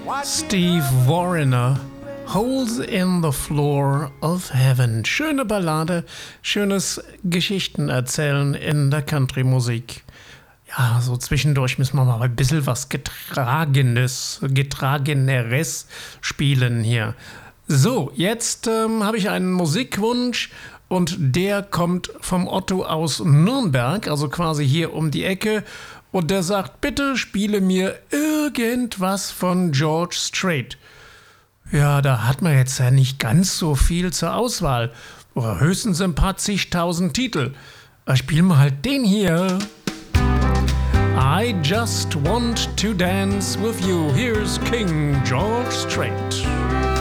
Steve Wariner, Holes in the Floor of Heaven. Schöne Ballade, schönes Geschichten erzählen in der Country-Musik. Ja, so zwischendurch müssen wir mal ein bisschen was Getrageneres spielen hier. So, jetzt habe ich einen Musikwunsch und der kommt vom Otto aus Nürnberg, also quasi hier um die Ecke. Und der sagt, bitte spiele mir irgendwas von George Strait. Ja, da hat man jetzt ja nicht ganz so viel zur Auswahl. Oder höchstens ein paar zigtausend Titel. Spielen wir halt den hier. I just want to dance with you. Here's King George Strait.